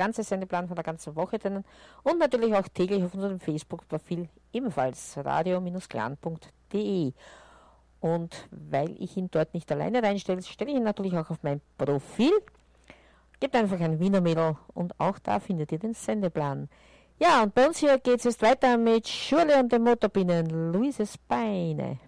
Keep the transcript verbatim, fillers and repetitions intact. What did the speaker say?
ganze Sendeplan von der ganzen Woche drinnen und natürlich auch täglich auf unserem Facebook-Profil ebenfalls radio-clan punkt de. Und weil ich ihn dort nicht alleine reinstelle, stelle ich ihn natürlich auch auf mein Profil. Gebt einfach ein Wiener Mädel und auch da findet ihr den Sendeplan. Ja, und bei uns hier geht es jetzt weiter mit Schurle und den Motorbienen, Luises Beine.